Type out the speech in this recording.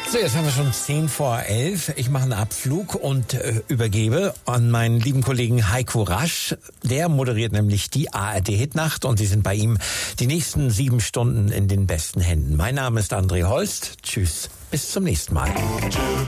So, jetzt haben wir schon 10:10. Ich mache einen Abflug und übergebe an meinen lieben Kollegen Heiko Rasch. Der moderiert nämlich die ARD-Hitnacht und Sie sind bei ihm die nächsten 7 Stunden in den besten Händen. Mein Name ist André Holst. Tschüss, bis zum nächsten Mal.